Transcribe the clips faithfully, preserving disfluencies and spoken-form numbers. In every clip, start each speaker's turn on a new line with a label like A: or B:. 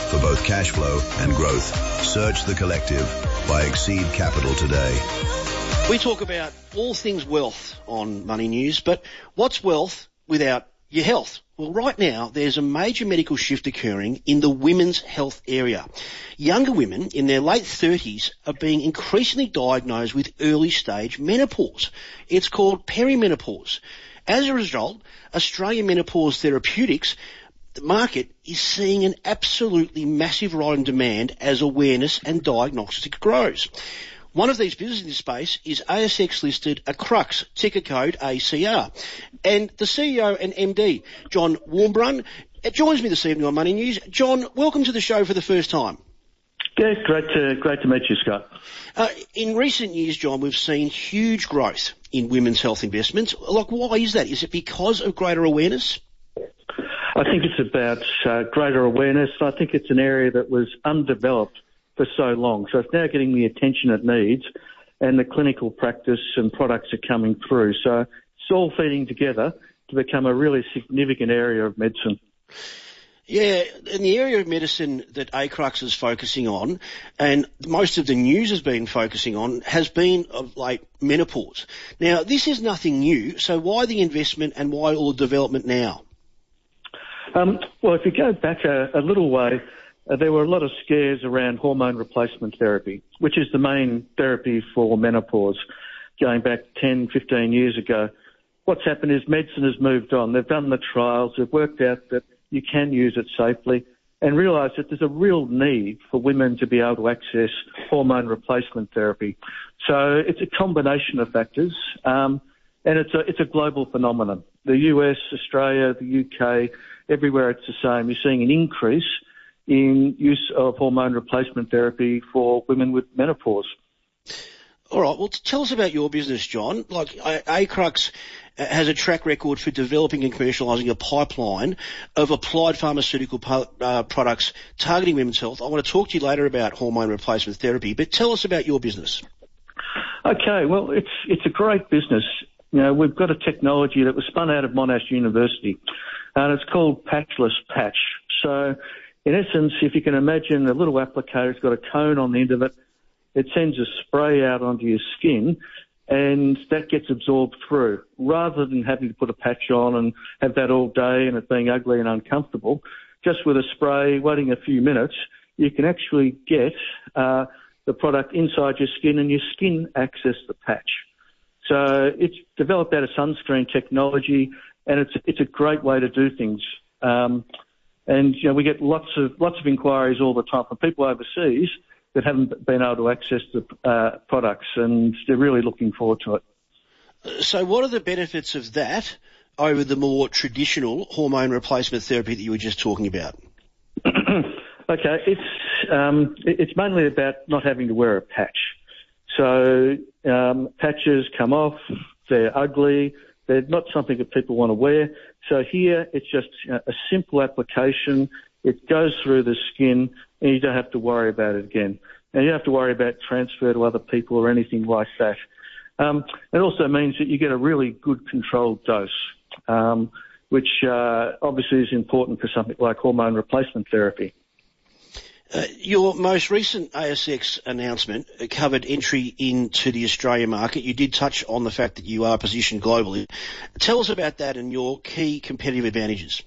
A: for both cash flow and growth. Search The Collective by Exceed Capital today.
B: We talk about all things wealth on Money News, but what's wealth without your health? Well, right now, there's a major medical shift occurring in the women's health area. Younger women in their late thirties are being increasingly diagnosed with early-stage menopause. It's called perimenopause. As a result, Australian Menopause Therapeutics, the market is seeing an absolutely massive rise in demand as awareness and diagnostic grows. One of these businesses in this space is A S X-listed Acrux, ticker code A C R. And the C E O and M D, John Warmbrun, joins me this evening on Money News. John, welcome to the show for the first time.
C: Yeah, great to, great to meet you, Scott.
B: Uh, in recent years, John, we've seen huge growth in women's health investments. Like, why is that? Is it because of greater awareness?
C: I think it's about uh, greater awareness. I think it's an area that was undeveloped for so long. So it's now getting the attention it needs, and the clinical practice and products are coming through. So it's all feeding together to become a really significant area of medicine.
B: Yeah, in the area of medicine that Acrux is focusing on, and most of the news has been focusing on, has been of late menopause. Now, this is nothing new, so why the investment and why all the development now?
C: Um, well, if you go back a, a little way, Uh, there were a lot of scares around hormone replacement therapy, which is the main therapy for menopause, going back ten, fifteen years ago. What's happened is medicine has moved on. They've done the trials. They've worked out that you can use it safely and realised that there's a real need for women to be able to access hormone replacement therapy. So it's a combination of factors, um, and it's a, it's a global phenomenon. The U S, Australia, the U K, everywhere it's the same. You're seeing an increase in use of hormone replacement therapy for women with menopause.
B: All right, well, tell us about your business, John. Like, Acrux has a track record for developing and commercialising a pipeline of applied pharmaceutical uh, products targeting women's health. I want to talk to you later about hormone replacement therapy, but tell us about your business.
C: Okay, well, it's it's a great business. You know, we've got a technology that was spun out of Monash University, and it's called Patchless Patch. So, in essence, if you can imagine a little applicator, it's got a cone on the end of it. It sends a spray out onto your skin, and that gets absorbed through. Rather than having to put a patch on and have that all day and it being ugly and uncomfortable, just with a spray, waiting a few minutes, you can actually get uh, the product inside your skin, and your skin access the patch. So it's developed out of sunscreen technology, and it's it's a great way to do things. Um, And, you know, we get lots of lots of inquiries all the time from people overseas that haven't been able to access the uh, products, and they're really looking forward to it.
B: So what are the benefits of that over the more traditional hormone replacement therapy that you were just talking about?
C: Okay, it's um, it's mainly about not having to wear a patch. So um, patches come off, they're ugly, they're not something that people want to wear. So here it's just a simple application. It goes through the skin, and you don't have to worry about it again. And you don't have to worry about transfer to other people or anything like that. Um, it also means that you get a really good controlled dose, um, which uh, obviously is important for something like hormone replacement therapy.
B: Uh, your most recent A S X announcement covered entry into the Australian market. You did touch on the fact that you are positioned globally. Tell us about that and your key competitive advantages.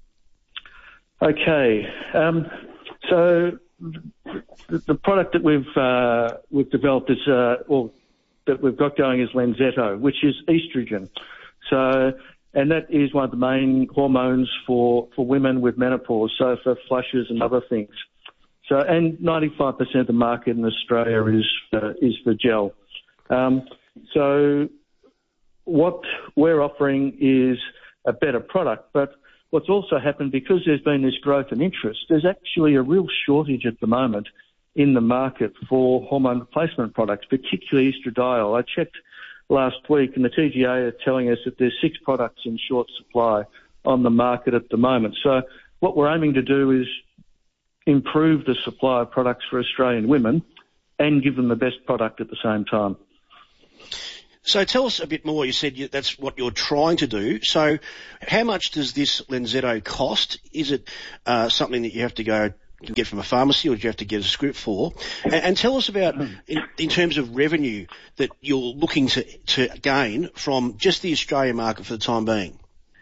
C: Okay, um, so the, the product that we've uh, we've developed is, uh, well, that we've got going is Lenzetto, which is estrogen. So, and that is one of the main hormones for for women with menopause. So for flushes and other things. So, and ninety-five percent of the market in Australia is uh, is for gel. Um, so, what we're offering is a better product. But what's also happened, because there's been this growth and interest, there's actually a real shortage at the moment in the market for hormone replacement products, particularly estradiol. I checked last week, and the T G A are telling us that there's six products in short supply on the market at the moment. So, what we're aiming to do is improve the supply of products for Australian women and give them the best product at the same time.
B: So tell us a bit more. You said you, that's what you're trying to do. So how much does this Lenzetto cost? Is it uh, something that you have to go you can get from a pharmacy, or do you have to get a script for? And, and tell us about, in, in terms of revenue, that you're looking to, to gain from just the Australian market for the time being.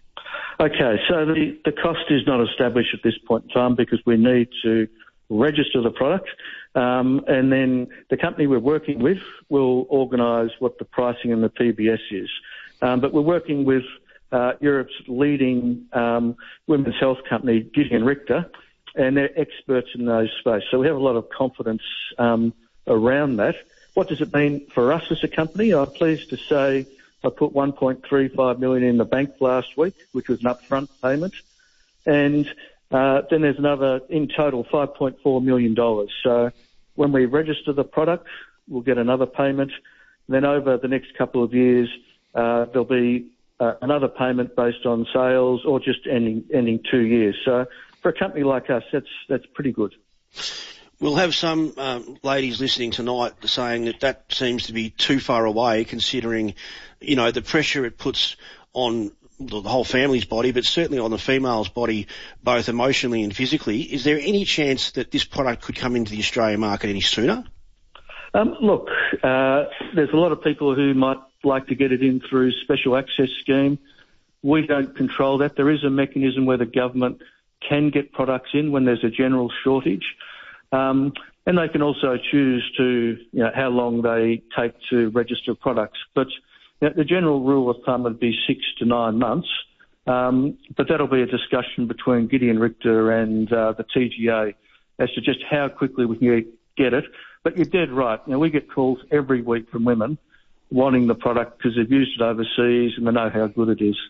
C: Okay, so the, the cost is not established at this point in time because we need to register the product, um, and then the company we're working with will organise what the pricing and the P B S is. Um, but we're working with uh, Europe's leading um, women's health company, Gideon Richter, and they're experts in those space. So we have a lot of confidence um, around that. What does it mean for us as a company? I'm pleased to say I put one point three five million dollars in the bank last week, which was an upfront payment, and uh, then there's another, in total, five point four million dollars. So when we register the product, we'll get another payment. Then over the next couple of years, uh, there'll be uh, another payment based on sales, or just ending ending two years. So for a company like us, that's that's pretty good.
B: We'll have some um, ladies listening tonight saying that that seems to be too far away, considering, you know, the pressure it puts on the whole family's body, but certainly on the female's body, both emotionally and physically. Is there any chance that this product could come into the Australian market any sooner?
C: Um, look, uh, there's a lot of people who might like to get it in through special access scheme. We don't control that. There is a mechanism where the government can get products in when there's a general shortage. Um, and they can also choose to, you know, how long they take to register products. But you know, the general rule of thumb would be six to nine months. Um, but that'll be a discussion between Gideon Richter and uh, the T G A as to just how quickly we can get it. But you're dead right. You know, we get calls every week from women wanting the product because they've used it overseas and they know how good it is.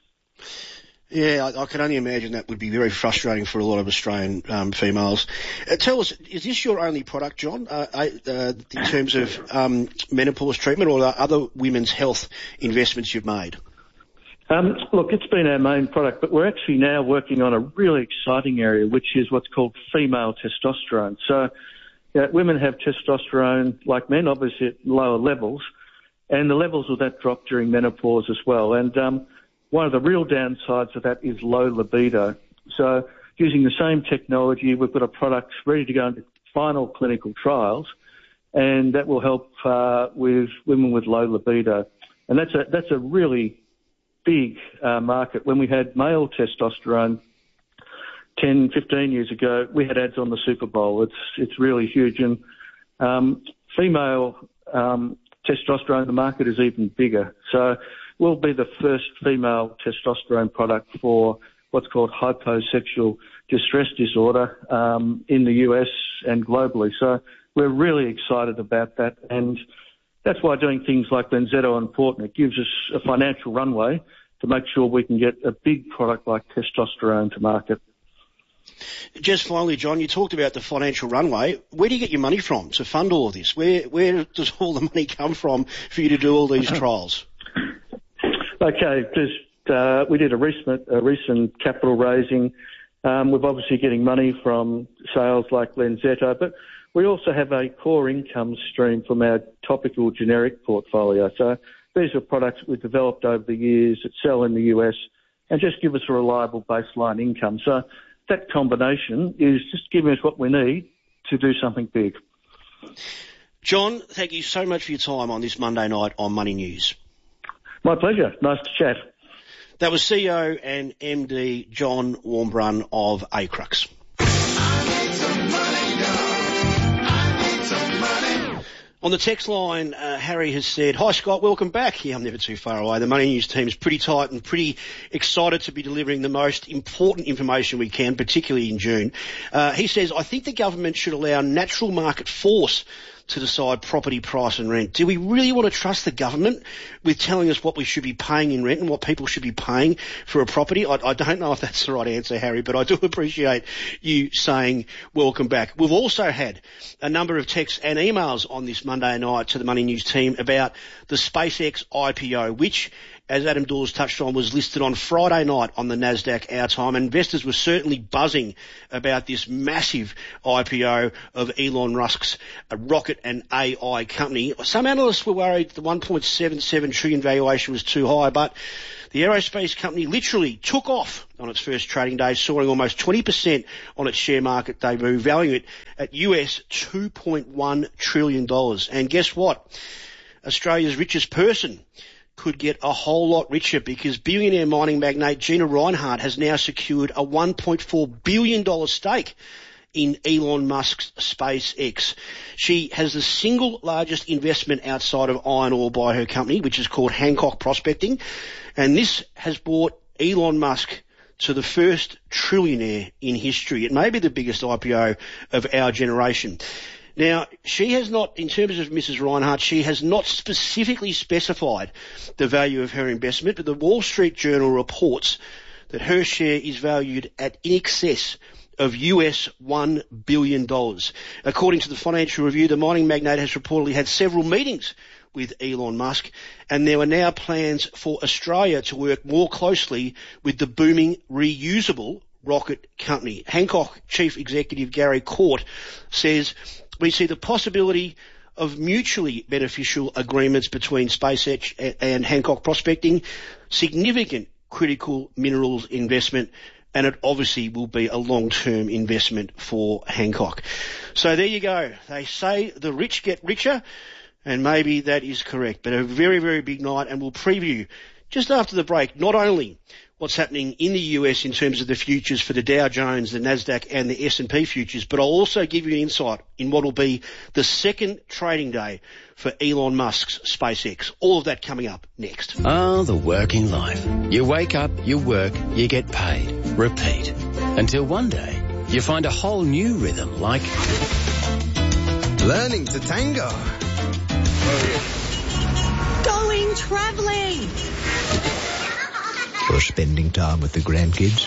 B: Yeah, I, I can only imagine that would be very frustrating for a lot of Australian um, females. Uh, tell us, is this your only product, John, uh, uh, in terms of um, menopause treatment, or are there other women's health investments you've made?
C: Um, look, it's been our main product, but we're actually now working on a really exciting area, which is what's called female testosterone. So yeah, women have testosterone like men, obviously at lower levels, and the levels of that drop during menopause as well. And um, one of the real downsides of that is low libido. So using the same technology, we've got a product ready to go into final clinical trials, and that will help uh, with women with low libido. And that's a that's a really big uh, market. When we had male testosterone ten, fifteen years ago, we had ads on the Super Bowl. It's it's really huge. And um, female um, testosterone, the market is even bigger. So we'll be the first female testosterone product for what's called hyposexual distress disorder um, in the U S and globally. So we're really excited about that. And that's why doing things like Lenzetto are important. It gives us a financial runway to make sure we can get a big product like testosterone to market.
B: Just finally, John, you talked about the financial runway. Where do you get your money from to fund all of this? Where where does all the money come from for you to do all these trials?
C: Okay, just uh, we did a recent a recent capital raising. Um, we're obviously getting money from sales like Lenzetto, but we also have a core income stream from our topical generic portfolio. So these are products we've developed over the years that sell in the U S and just give us a reliable baseline income. So that combination is just giving us what we need to do something big.
B: John, thank you so much for your time on this Monday night on Money News.
C: My pleasure. Nice to chat.
B: That was C E O and M D John Warmbrun of Acrux. On the text line, uh, Harry has said, "Hi Scott, welcome back." Yeah, I'm never too far away. The Money News team is pretty tight and pretty excited to be delivering the most important information we can, particularly in June. Uh, he says, "I think the government should allow natural market force to decide property price and rent. Do we really want to trust the government with telling us what we should be paying in rent and what people should be paying for a property?" I, I don't know if that's the right answer, Harry, but I do appreciate you saying welcome back. We've also had a number of texts and emails on this Monday night to the Money News team about the SpaceX I P O, which, as Adam Dawes touched on, was listed on Friday night on the NASDAQ our time. Investors were certainly buzzing about this massive I P O of Elon Musk's rocket and A I company. Some analysts were worried the one point seven seven trillion valuation was too high, but The aerospace company literally took off on its first trading day, soaring almost twenty percent on its share market debut, valuing it at U S two point one trillion dollars. And guess what? Australia's richest person could get a whole lot richer because billionaire mining magnate Gina Rinehart has now secured a one point four billion dollars stake in Elon Musk's SpaceX. She has the single largest investment outside of iron ore by her company, which is called Hancock Prospecting, and this has brought Elon Musk to the first trillionaire in history. It may be the biggest I P O of our generation. Now, she has not, in terms of Missus Rinehart, she has not specifically specified the value of her investment, but the Wall Street Journal reports that her share is valued at in excess of U S one billion dollars. According to the Financial Review, the mining magnate has reportedly had several meetings with Elon Musk, and there are now plans for Australia to work more closely with the booming reusable rocket company. Hancock Chief Executive Gary Court says, "We see the possibility of mutually beneficial agreements between SpaceX and Hancock Prospecting, significant critical minerals investment, and it obviously will be a long-term investment for Hancock." So there you go. They say the rich get richer, and maybe that is correct. But a very, very big night, and we'll preview just after the break not only what's happening in the U S in terms of the futures for the Dow Jones, the Nasdaq and the S and P futures, but I'll also give you an insight in what will be the second trading day for Elon Musk's SpaceX. All of that coming up next.
D: Oh, the working life. You wake up, you work, you get paid. Repeat. Until one day, you find a whole new rhythm like
E: learning to tango.
F: Going travelling.
E: Or spending time with the grandkids.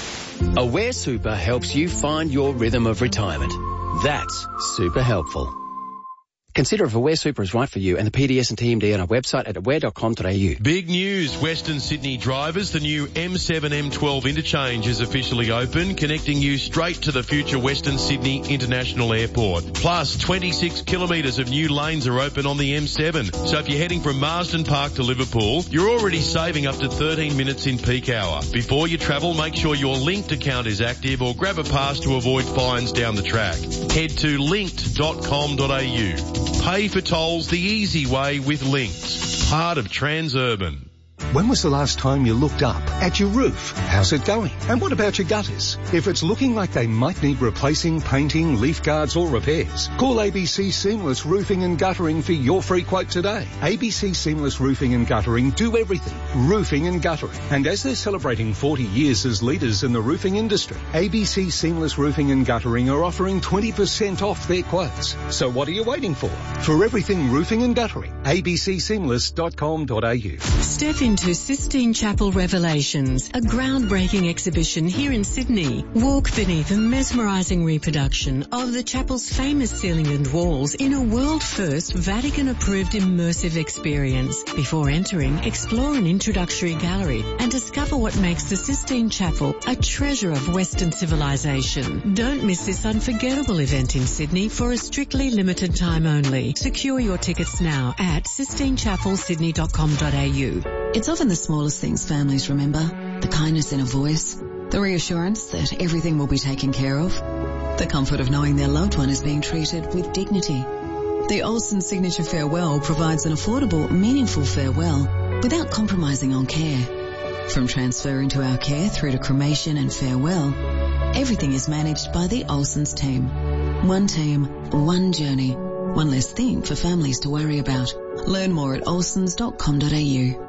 D: Aware Super helps you find your rhythm of retirement. That's super helpful. Consider if Aware Super is right for you and the P D S and T M D on our website at aware dot com dot a u.
G: Big news, Western Sydney drivers. The new M seven M twelve interchange is officially open, connecting you straight to the future Western Sydney International Airport. Plus, twenty-six kilometres of new lanes are open on the M seven. So if you're heading from Marsden Park to Liverpool, you're already saving up to thirteen minutes in peak hour. Before you travel, make sure your Linked account is active or grab a pass to avoid fines down the track. Head to linked dot com dot a u. Pay for tolls the easy way with Linked, part of Transurban.
H: When was the last time you looked up at your roof? How's it going? And what about your gutters? If it's looking like they might need replacing, painting, leaf guards or repairs, call A B C Seamless Roofing and Guttering for your free quote today. A B C Seamless Roofing and Guttering do everything. Roofing and guttering. And as they're celebrating forty years as leaders in the roofing industry, A B C Seamless Roofing and Guttering are offering twenty percent off their quotes. So what are you waiting for? For everything roofing and guttering, a b c seamless dot com dot a u.
F: Step into Sistine Chapel Revelations, a groundbreaking exhibition here in Sydney. Walk beneath a mesmerising reproduction of the chapel's famous ceiling and walls in a world-first Vatican-approved immersive experience. Before entering, explore an introductory gallery and discover what makes the Sistine Chapel a treasure of Western civilization. Don't miss this unforgettable event in Sydney for a strictly limited time only. Secure your tickets now at sistine chapel sydney dot com dot a u.
I: It's often the smallest things families remember. The kindness in a voice, the reassurance that everything will be taken care of, the comfort of knowing their loved one is being treated with dignity. The Olsen Signature Farewell provides an affordable, meaningful farewell without compromising on care. From transferring to our care through to cremation and farewell, everything is managed by the Olsen's team. One team, one journey, one less thing for families to worry about. Learn more at olsens dot com dot a u.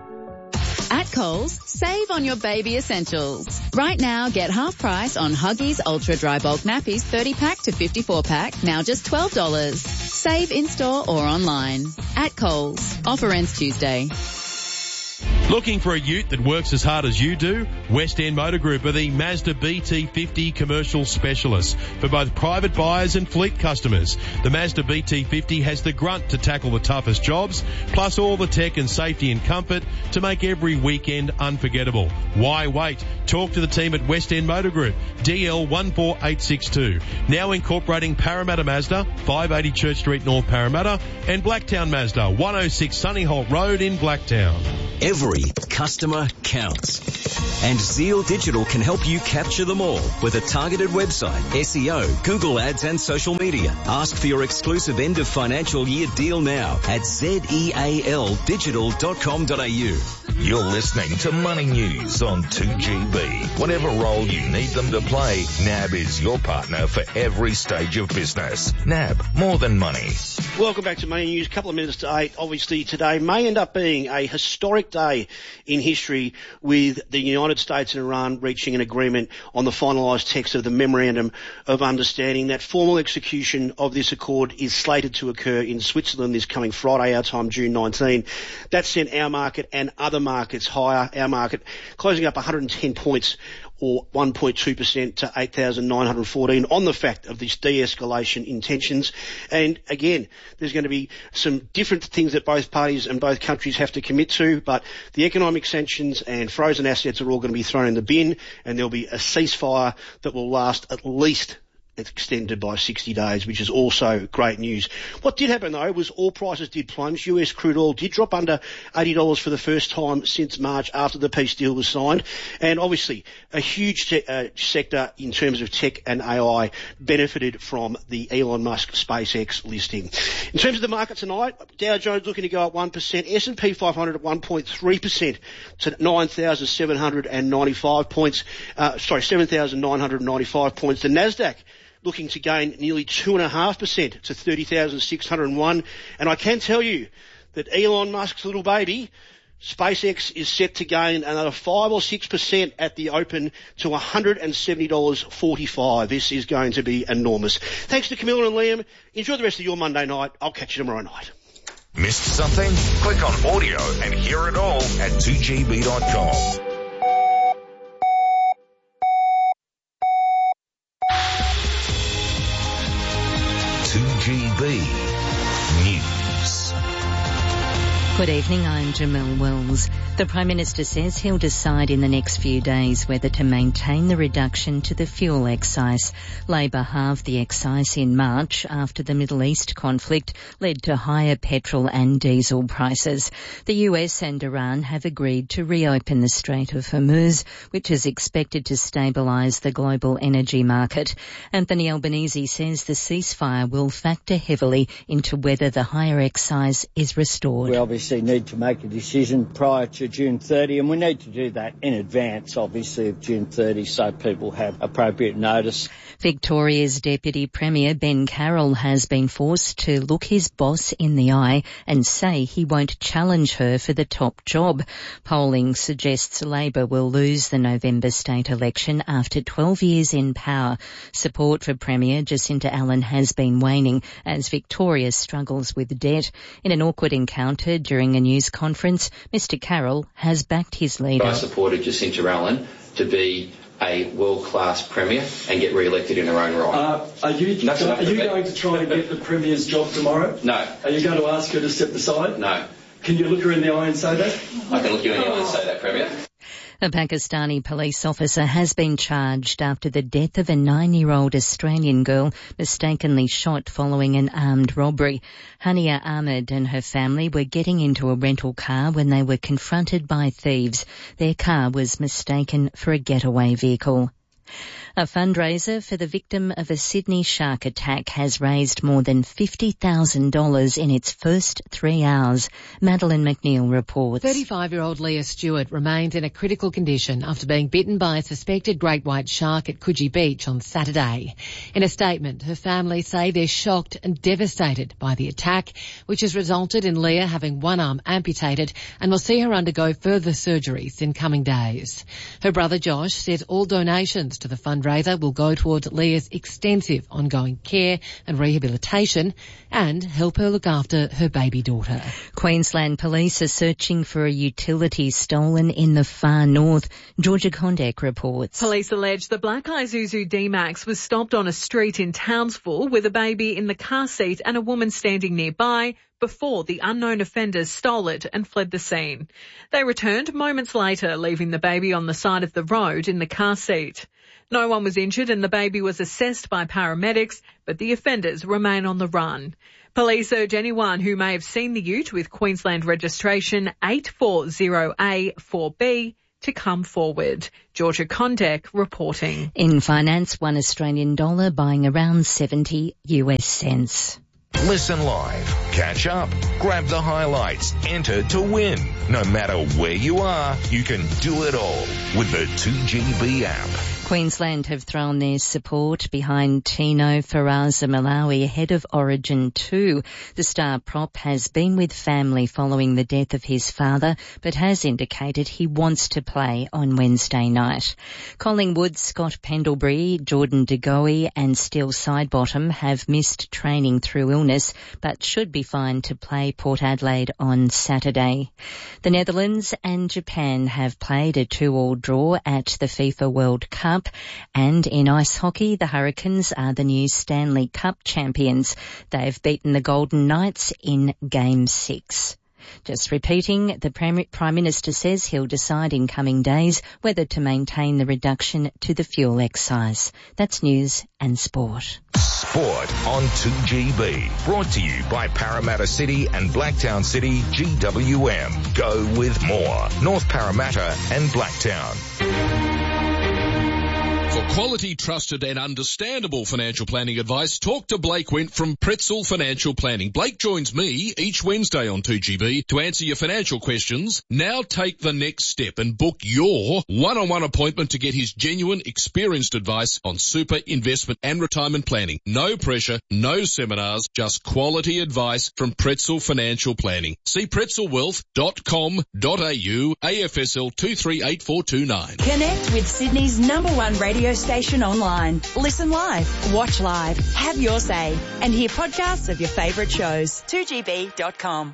J: At Coles, save on your baby essentials. Right now, get half price on Huggies Ultra Dry Bulk Nappies thirty pack to fifty-four pack, now just twelve dollars. Save in-store or online. At Coles. Offer ends Tuesday.
G: Looking for a ute that works as hard as you do? West End Motor Group are the Mazda B T fifty commercial specialists for both private buyers and fleet customers. The Mazda B T fifty has the grunt to tackle the toughest jobs, plus all the tech and safety and comfort to make every weekend unforgettable. Why wait? Talk to the team at West End Motor Group, D L one four eight six two. Now incorporating Parramatta Mazda, five eighty Church Street, North Parramatta, and Blacktown Mazda, one oh six Sunnyholt Road in Blacktown.
K: Every customer counts. And Zeal Digital can help you capture them all with a targeted website, S E O, Google Ads and social media. Ask for your exclusive end of financial year deal now at zeal digital dot com dot a u.
L: You're listening to Money News on two G B. Whatever role you need them to play, N A B is your partner for every stage of business. N A B, more than money.
B: Welcome back to Money News. A couple of minutes to eight. Obviously today may end up being a historic day in history with the United States and Iran reaching an agreement on the finalised text of the Memorandum of Understanding. That formal execution of this accord is slated to occur in Switzerland this coming Friday, our time, June nineteenth. That sent our market and other markets higher. Our market closing up one hundred ten points or one point two percent to eight thousand nine hundred fourteen on the fact of these de-escalation intentions. And again, there's going to be some different things that both parties and both countries have to commit to, but the economic sanctions and frozen assets are all going to be thrown in the bin, and there'll be a ceasefire that will last at least it's extended by sixty days, which is also great news. What did happen, though, was oil prices did plunge. U S crude oil did drop under eighty dollars for the first time since March after the peace deal was signed. And obviously, a huge te- uh, sector in terms of tech and A I benefited from the Elon Musk SpaceX listing. In terms of the market tonight, Dow Jones looking to go up one percent, S and P five hundred at one point three percent to nine thousand seven hundred ninety-five points, uh, sorry, seven thousand nine hundred ninety-five points. The Nasdaq looking to gain nearly two point five percent to thirty thousand six hundred one. And I can tell you that Elon Musk's little baby, SpaceX, is set to gain another five or six percent at the open to one hundred seventy dollars forty-five. This is going to be enormous. Thanks to Camilla and Liam. Enjoy the rest of your Monday night. I'll catch you tomorrow night.
L: Missed something? Click on audio and hear it all at two G B dot com. two G B News.
M: Good evening, I'm Jamel Wells. The Prime Minister says he'll decide in the next few days whether to maintain the reduction to the fuel excise. Labor halved the excise in March after the Middle East conflict led to higher petrol and diesel prices. The U S and Iran have agreed to reopen the Strait of Hormuz, which is expected to stabilise the global energy market. Anthony Albanese says the ceasefire will factor heavily into whether the higher excise is restored.
N: We obviously need to make a decision prior to June thirtieth, and we need to do that in advance, obviously, of June thirtieth, so people have appropriate notice.
M: Victoria's Deputy Premier Ben Carroll has been forced to look his boss in the eye and say he won't challenge her for the top job. Polling suggests Labor will lose the November state election after twelve years in power. Support for Premier Jacinta Allen has been waning as Victoria struggles with debt. In an awkward encounter during a news conference, Mister Carroll has backed his leader.
O: I supported Jacinta Allen to be a world-class Premier and get re-elected in her own right.
P: Uh, are you,
O: That's
P: are you going to try and get the Premier's job tomorrow?
O: No.
P: Are you going to ask her to step aside?
O: No.
P: Can you look her in the eye and say that?
O: I can look you in the eye and say that, Premier.
M: A Pakistani police officer has been charged after the death of a nine-year-old Australian girl mistakenly shot following an armed robbery. Hania Ahmed and her family were getting into a rental car when they were confronted by thieves. Their car was mistaken for a getaway vehicle. A fundraiser for the victim of a Sydney shark attack has raised more than fifty thousand dollars in its first three hours. Madeline McNeil reports.
Q: thirty-five-year-old Leah Stewart remains in a critical condition after being bitten by a suspected great white shark at Coogee Beach on Saturday. In a statement, her family say they're shocked and devastated by the attack, which has resulted in Leah having one arm amputated and will see her undergo further surgeries in coming days. Her brother Josh says all donations to the fundraiser will go towards Leah's extensive ongoing care and rehabilitation and help her look after her baby daughter.
M: Queensland police are searching for a utility stolen in the far north. Georgia Kondek reports.
R: Police allege the black Isuzu D-Max was stopped on a street in Townsville with a baby in the car seat and a woman standing nearby, before the unknown offenders stole it and fled the scene. They returned moments later, leaving the baby on the side of the road in the car seat. No one was injured and the baby was assessed by paramedics, but the offenders remain on the run. Police urge anyone who may have seen the ute with Queensland registration eight four zero A four B to come forward. Georgia Kondek reporting.
M: In finance, one Australian dollar buying around seventy U S cents.
L: Listen live, catch up, grab the highlights, enter to win. No matter where you are, you can do it all with the two G B app.
M: Queensland have thrown their support behind Tino Faraza Malawi ahead of Origin two. The star prop has been with family following the death of his father, but has indicated he wants to play on Wednesday night. Collingwood, Scott Pendlebury, Jordan De Goey and Steele Sidebottom have missed training through illness, but should be fine to play Port Adelaide on Saturday. The Netherlands and Japan have played a two-all draw at the FIFA World Cup. And in ice hockey, the Hurricanes are the new Stanley Cup champions. They've beaten the Golden Knights in Game six. Just repeating, the Prime Minister says he'll decide in coming days whether to maintain the reduction to the fuel excise. That's news and sport.
L: Sport on two G B. Brought to you by Parramatta City and Blacktown City G W M. Go with more. North Parramatta and Blacktown.
S: For quality, trusted and understandable financial planning advice, talk to Blake Wint from Pretzel Financial Planning. Blake joins me each Wednesday on two G B to answer your financial questions. Now take the next step and book your one-on-one appointment to get his genuine, experienced advice on super, investment and retirement planning. No pressure, no seminars, just quality advice from Pretzel Financial Planning. See pretzel wealth dot com dot a u, A F S L two three eight four two nine.
T: Connect with Sydney's number one radio station online. Listen live, watch live, have your say, and hear podcasts of your favourite shows. two G B dot com.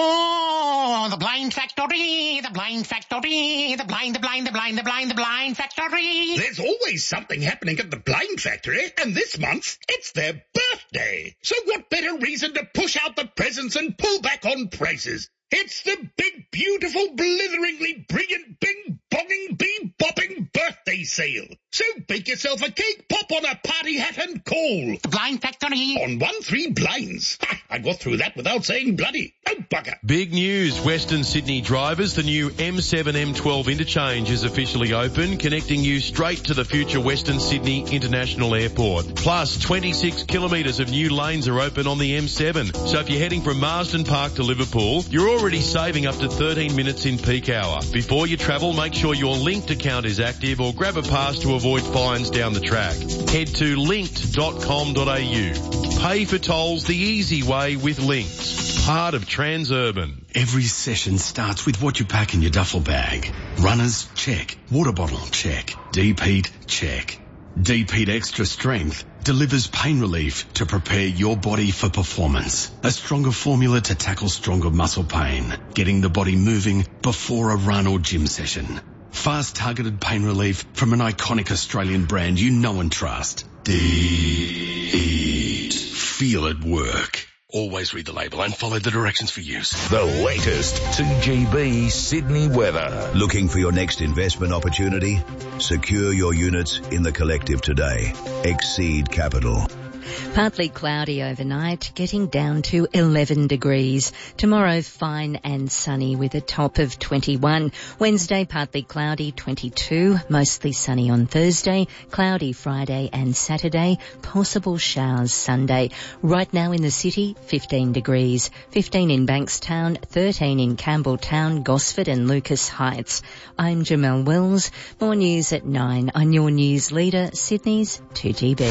U: Oh, the blind factory, the blind factory, the blind, the blind, the blind, the blind, the blind factory.
V: There's always something happening at the blind factory, and this month it's their birthday. So what better reason to push out the presents and pull back on prices? It's the big, beautiful, blitheringly brilliant, bing-bonging, bee-bopping birthday sale. So bake yourself a cake, pop on a party hat and call.
U: The Blind Factory.
V: On one three blinds. Ha, I got through that without saying bloody. Oh, bugger.
G: Big news, Western Sydney drivers. The new M seven M twelve interchange is officially open, connecting you straight to the future Western Sydney International Airport. Plus, twenty-six kilometres of new lanes are open on the M seven. So if you're heading from Marsden Park to Liverpool, you're already saving up to thirteen minutes in peak hour. Before you travel, make sure your Linked account is active or grab a pass to avoid fines down the track. Head to linked dot com dot a u. Pay for tolls the easy way with Linked. Part of Transurban.
W: Every session starts with what you pack in your duffel bag. Runners, check. Water bottle, check. Deep heat, check. Deep Heat Extra Strength delivers pain relief to prepare your body for performance. A stronger formula to tackle stronger muscle pain, getting the body moving before a run or gym session. Fast targeted pain relief from an iconic Australian brand you know and trust. Deep. Feel it work. Always read the label and follow the directions for use.
L: The latest two G B Sydney weather.
A: Looking for your next investment opportunity? Secure your units in the Collective today. Exceed Capital.
M: Partly cloudy overnight, getting down to eleven degrees. Tomorrow, fine and sunny with a top of twenty-one. Wednesday, partly cloudy, twenty-two. Mostly sunny on Thursday. Cloudy Friday and Saturday. Possible showers Sunday. Right now in the city, fifteen degrees. fifteen in Bankstown, thirteen in Campbelltown, Gosford and Lucas Heights. I'm Jamelle Wells. More news at nine on your news leader, Sydney's two G B.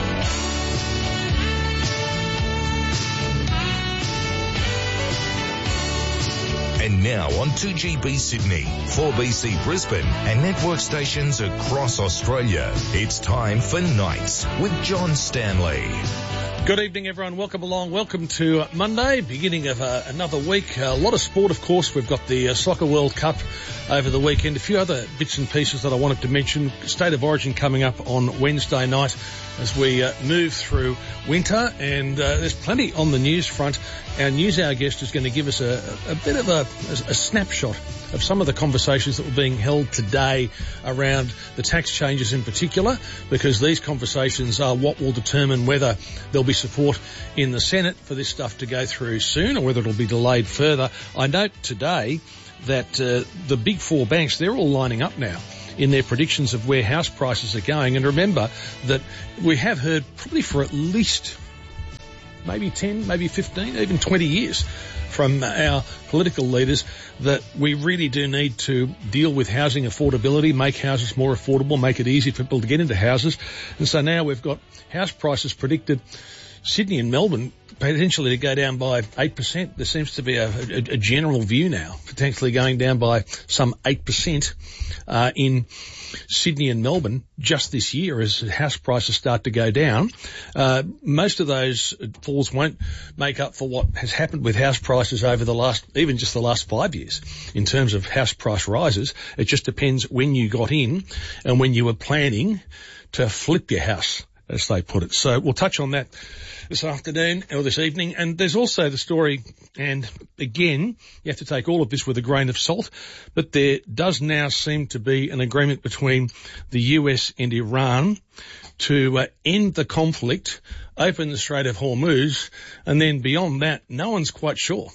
L: And now on two G B Sydney, four B C Brisbane and network stations across Australia, it's time for Nights with John Stanley.
C: Good evening, everyone. Welcome along. Welcome to Monday, beginning of uh, another week. A lot of sport, of course. We've got the uh, Soccer World Cup over the weekend. A few other bits and pieces that I wanted to mention. State of Origin coming up on Wednesday night as we uh, move through winter, and uh, there's plenty on the news front. Our news hour guest is going to give us a, a bit of a, a, a snapshot of some of the conversations that were being held today around the tax changes in particular, because these conversations are what will determine whether there'll be support in the Senate for this stuff to go through soon or whether it'll be delayed further. I note today that uh, the big four banks, they're all lining up now in their predictions of where house prices are going. And remember that we have heard probably for at least maybe ten, maybe fifteen, even twenty years from our political leaders that we really do need to deal with housing affordability, make houses more affordable, make it easy for people to get into houses. And so now we've got house prices predicted, Sydney and Melbourne, potentially to go down by eight percent. There seems to be a, a, a general view now, potentially going down by some eight percent uh, in Sydney and Melbourne just this year as house prices start to go down. Uh, most of those falls won't make up for what has happened with house prices over the last, even just the last five years in terms of house price rises. It just depends when you got in and when you were planning to flip your house, as they put it. So we'll touch on that this afternoon or this evening. And there's also the story, and again, you have to take all of this with a grain of salt, but there does now seem to be an agreement between the U S and Iran to uh, end the conflict, open the Strait of Hormuz, and then beyond that, no one's quite sure.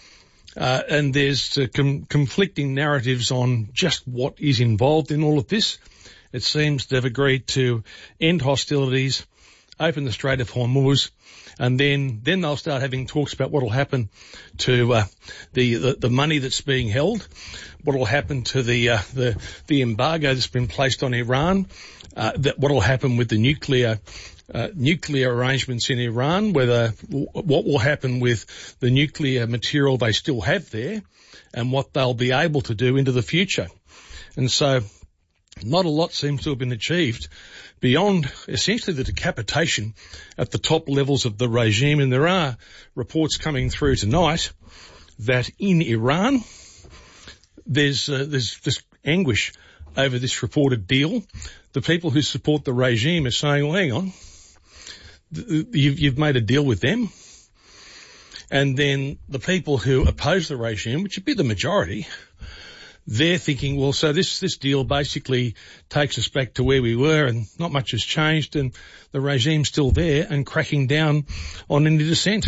C: Uh, and there's uh, com- conflicting narratives on just what is involved in all of this. It seems they've agreed to end hostilities, open the Strait of Hormuz, and then, then they'll start having talks about what will happen to uh, the, the the money that's being held, what will happen to the uh, the the embargo that's been placed on Iran, uh, that what will happen with the nuclear uh, nuclear arrangements in Iran, whether what will happen with the nuclear material they still have there, and what they'll be able to do into the future. And so, not a lot seems to have been achieved beyond essentially the decapitation at the top levels of the regime. And there are reports coming through tonight that in Iran there's uh, there's this anguish over this reported deal. The people who support the regime are saying, well, hang on, you've, you've made a deal with them. And then the people who oppose the regime, which would be the majority, they're thinking, well, so this, this deal basically takes us back to where we were and not much has changed and the regime's still there and cracking down on any dissent.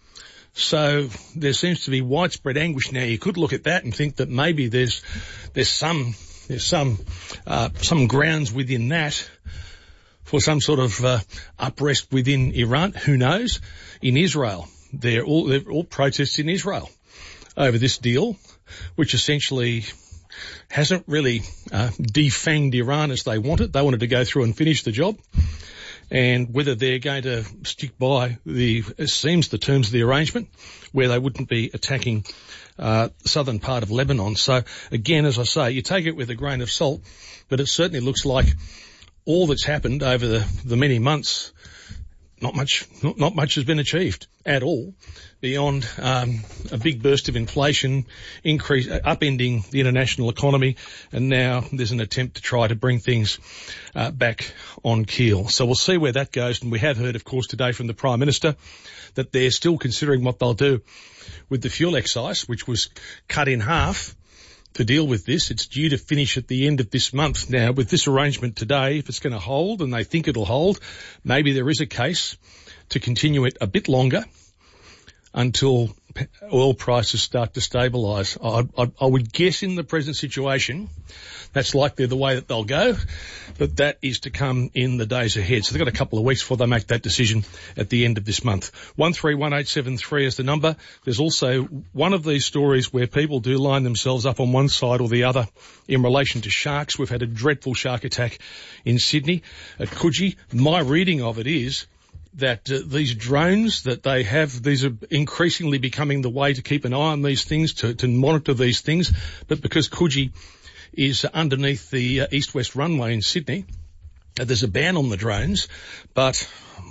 C: So there seems to be widespread anguish now. You could look at that and think that maybe there's, there's some, there's some, uh, some grounds within that for some sort of, uh, unrest within Iran. Who knows? In Israel, they're all, they're all protests in Israel over this deal, which essentially hasn't really uh, defanged Iran as they wanted. They wanted to go through and finish the job. And whether they're going to stick by the, it seems, the terms of the arrangement, where they wouldn't be attacking uh, the southern part of Lebanon. So, again, as I say, you take it with a grain of salt, but it certainly looks like all that's happened over the, the many months, not much, not, not much has been achieved at all, beyond um, a big burst of inflation, increase, upending the international economy, and now there's an attempt to try to bring things uh, back on keel. So we'll see where that goes. And we have heard, of course, today from the Prime Minister that they're still considering what they'll do with the fuel excise, which was cut in half to deal with this. It's due to finish at the end of this month. Now, with this arrangement today, if it's going to hold, and they think it'll hold, maybe there is a case to continue it a bit longer until oil prices start to stabilise. I, I, I would guess in the present situation, that's likely the way that they'll go, but that is to come in the days ahead. So they've got a couple of weeks before they make that decision at the end of this month. one three one eight seven three is the number. There's also one of these stories where people do line themselves up on one side or the other in relation to sharks. We've had a dreadful shark attack in Sydney at Coogee. My reading of it is that uh, these drones that they have, these are increasingly becoming the way to keep an eye on these things, to, to monitor these things. But because Coogee is underneath the uh, east-west runway in Sydney, uh, there's a ban on the drones. But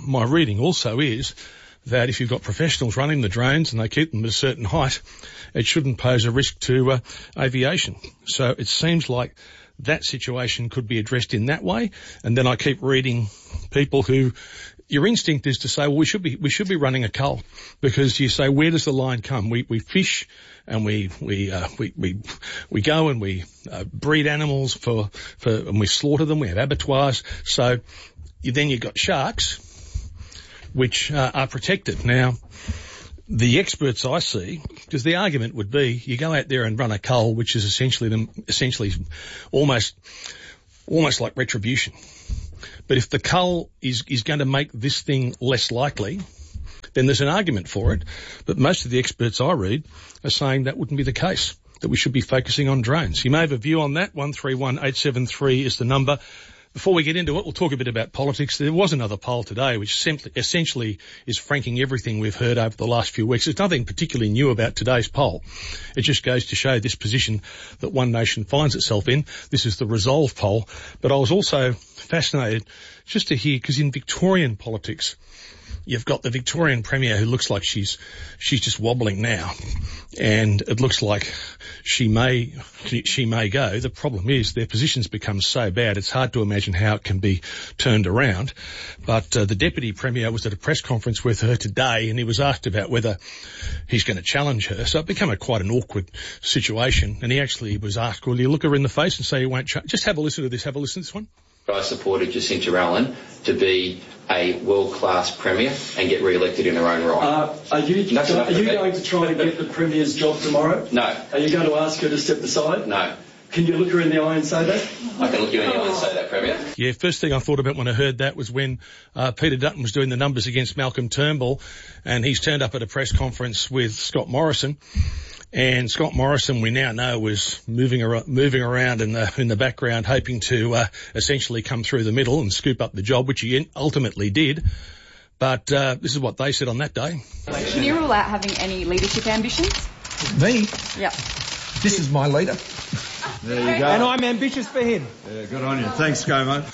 C: my reading also is that if you've got professionals running the drones and they keep them at a certain height, it shouldn't pose a risk to uh, aviation. So it seems like that situation could be addressed in that way. And then I keep reading people who, your instinct is to say, well, we should be, we should be running a cull, because you say, where does the line come? We, we fish and we, we, uh, we, we, we go and we uh, breed animals for, for, and we slaughter them. We have abattoirs. So you, then you've got sharks, which uh, are protected. Now, the experts I see, because the argument would be, you go out there and run a cull, which is essentially them, essentially almost, almost like retribution. But if the cull is, is going to make this thing less likely, then there's an argument for it. But most of the experts I read are saying that wouldn't be the case, that we should be focusing on drones. You may have a view on that. one three one eight seven three is the number. Before we get into it, we'll talk a bit about politics. There was another poll today which simply, essentially is franking everything we've heard over the last few weeks. There's nothing particularly new about today's poll. It just goes to show this position that One Nation finds itself in. This is the Resolve poll. But I was also fascinated just to hear, because in Victorian politics, you've got the Victorian Premier who looks like she's she's just wobbling now, and it looks like she may she may go. The problem is their positions become so bad, it's hard to imagine how it can be turned around. But uh, the Deputy Premier was at a press conference with her today, and he was asked about whether he's going to challenge her. So it became a quite an awkward situation, and he actually was asked, will you look her in the face and say you won't ch-? Just have a listen to this. Have a listen to this one.
O: I supported Jacinta Allen to be a world-class Premier and get re-elected in her own right.
P: Uh, are you,
O: That's
P: are you
O: me.
P: going to try to get the Premier's job tomorrow?
O: No.
P: Are you going to ask her to step aside?
O: No.
P: Can you look her in the eye and say that?
O: I can look you in the eye and say that, Premier.
C: Yeah, first thing I thought about when I heard that was when uh, Peter Dutton was doing the numbers against Malcolm Turnbull, and he's turned up at a press conference with Scott Morrison. And Scott Morrison, we now know, was moving ar- moving around in the in the background, hoping to uh, essentially come through the middle and scoop up the job, which he ultimately did. But uh, this is what they said on that day.
D: Can you rule out having any leadership ambitions?
E: Me?
D: Yeah.
E: This is my leader.
H: There you go.
E: And I'm ambitious for him.
H: Yeah, good on you. Thanks, ScoMo.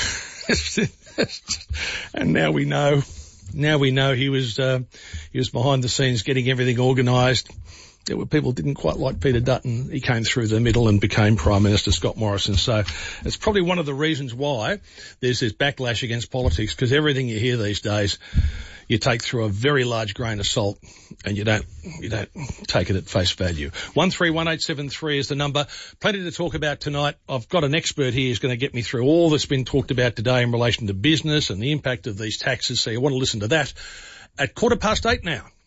C: Yeah. And now we know. Now we know he was uh, he was behind the scenes getting everything organised. There were people who didn't quite like Peter Dutton. He came through the middle and became Prime Minister Scott Morrison. So it's probably one of the reasons why there's this backlash against politics, because everything you hear these days, you take through a very large grain of salt, and you don't you don't take it at face value. one three one eight seven three is the number. Plenty to talk about tonight. I've got an expert here who's going to get me through all that's been talked about today in relation to business and the impact of these taxes, so you want to listen to that at quarter past eight now.